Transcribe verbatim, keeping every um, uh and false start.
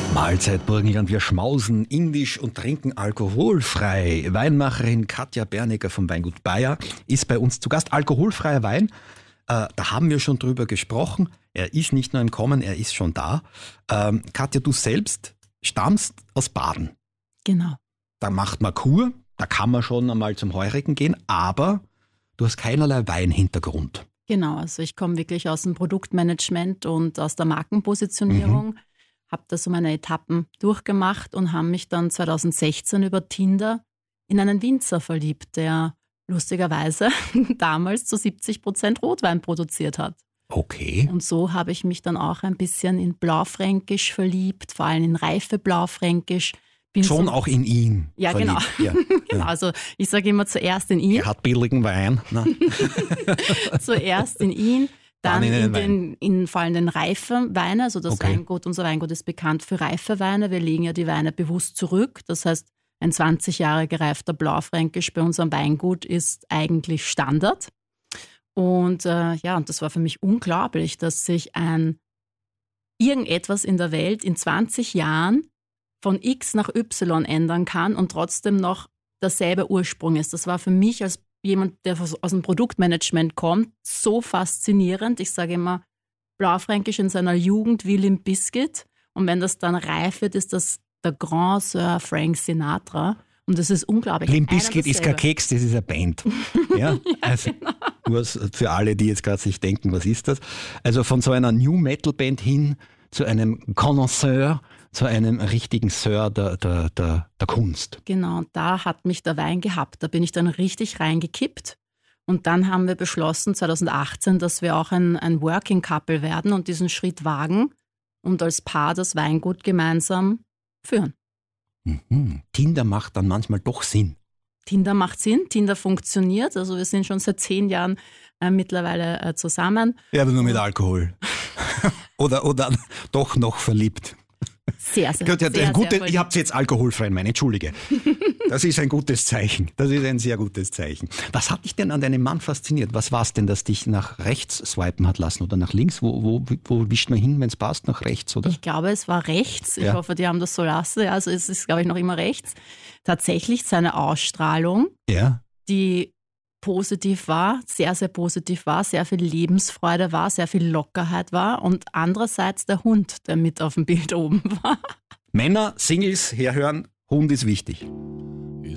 Mahlzeit Burgenland, wir schmausen indisch und trinken alkoholfrei. Weinmacherin Katja Bernecker vom Weingut Bayer ist bei uns zu Gast. Alkoholfreier Wein, äh, da haben wir schon drüber gesprochen. Er ist nicht nur im Kommen, er ist schon da. Ähm, Katja, du selbst stammst aus Baden. Genau. Da macht man Kur, da kann man schon einmal zum Heurigen gehen, aber du hast keinerlei Weinhintergrund. Genau, also ich komme wirklich aus dem Produktmanagement und aus der Markenpositionierung. Mhm. Habe da so meine Etappen durchgemacht und habe mich dann zweitausendsechzehn über Tinder in einen Winzer verliebt, der lustigerweise damals zu siebzig Prozent Rotwein produziert hat. Okay. Und so habe ich mich dann auch ein bisschen in Blaufränkisch verliebt, vor allem in reife Blaufränkisch. Bin Schon so, auch in ihn Ja, verliebt. genau. Ja, genau. ja. Also ich sage immer zuerst in ihn. Er hat billigen Wein. Ne? Zuerst in ihn. Dann, Dann in, in, den, in vor allem den reifen Weine, also das Okay. Weingut, unser Weingut ist bekannt für reife Weine. Wir legen ja die Weine bewusst zurück. Das heißt, ein zwanzig Jahre gereifter Blaufränkisch bei unserem Weingut ist eigentlich Standard. Und äh, ja, und das war für mich unglaublich, dass sich ein irgendetwas in der Welt in zwanzig Jahren von X nach Y ändern kann und trotzdem noch derselbe Ursprung ist. Das war für mich als jemand, der aus dem Produktmanagement kommt, so faszinierend. Ich sage immer, Blaufränkisch in seiner Jugend wie Limp Bizkit. Und wenn das dann reif wird, ist das der Grand Sir Frank Sinatra. Und das ist unglaublich. Limp Bizkit ist kein Keks, das ist eine Band. Ja, ja also genau. nur für alle, die jetzt gerade sich denken, was ist das? Also von so einer New Metal Band hin zu einem Connoisseur, zu einem richtigen Sir der, der, der, der Kunst. Genau, und da hat mich der Wein gehabt. Da bin ich dann richtig reingekippt. Und dann haben wir beschlossen, zweitausendachtzehn, dass wir auch ein, ein Working Couple werden und diesen Schritt wagen und als Paar das Weingut gemeinsam führen. Mhm. Tinder macht dann manchmal doch Sinn. Tinder macht Sinn, Tinder funktioniert. Also wir sind schon seit zehn Jahren äh, mittlerweile äh, zusammen. Ja, aber nur mit Alkohol. oder, oder doch noch verliebt. Sehr, sehr, Gut, ja, sehr, gute, sehr ihr habt jetzt alkoholfreien Wein, entschuldige. Das ist ein gutes Zeichen. Das ist ein sehr gutes Zeichen. Was hat dich denn an deinem Mann fasziniert? Was war es denn, das dich nach rechts swipen hat lassen oder nach links? Wo, wo, wo wischt man hin, wenn es passt? Nach rechts, oder? Ich glaube, es war rechts. Ich Ja. hoffe, die haben das so lassen. Ja, also es ist, glaube ich, noch immer rechts. Tatsächlich seine Ausstrahlung, Ja. die positiv war, sehr, sehr positiv war, sehr viel Lebensfreude war, sehr viel Lockerheit war und andererseits der Hund, der mit auf dem Bild oben war. Männer, Singles, herhören, Hund ist wichtig.